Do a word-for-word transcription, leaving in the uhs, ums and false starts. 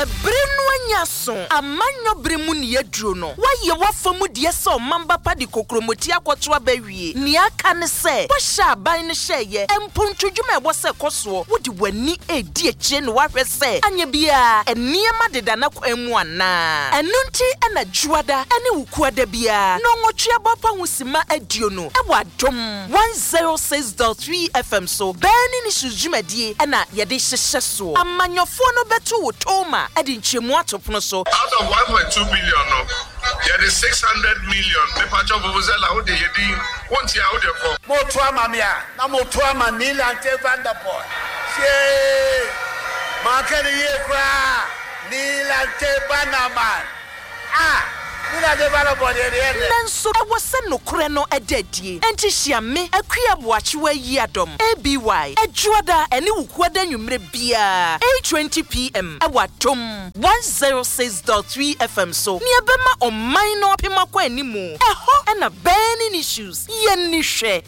Ebere no anya so. Amanyo bere mu ne yaduro no. Waye wafamu de se mamba pa de kokromoti akwoto abawie. Ne aka ne se. Wo hya aban ne hyeye. Empontwodwuma ebo se koso. Wo de wani edi akire no wahwe se. Anya bia eniema deda na kwamu ana. Enu nti ena juada ene wukuada bia. No ngotwe abapa husima adio no. Ewa dom one oh six point three F M so. Bani ni shujumadie ena yede hyehye so. Amanyofo no beto wo toma edi nchemu atopono so. Out of one point two billion no. There is six hundred million. Me pacho vuvuzela ho de yedi. Won't ya ho de ko. Mo to amamia. Na mo to amanila ante Vanderpool. She Makani ye kwa Nila ante Banaman. Ah, Nila de Vanderpool ye. Nanso ewo se nokore no edadie. Enti hia me akua boachewa yi adom. A B Y Ejuada ene wukuada nwumre bia. eight twenty p m ewa dom one oh six point three F M so. Ni ebema oman no apema kwa animu. Eho ena burning issues. Ye ni hwe.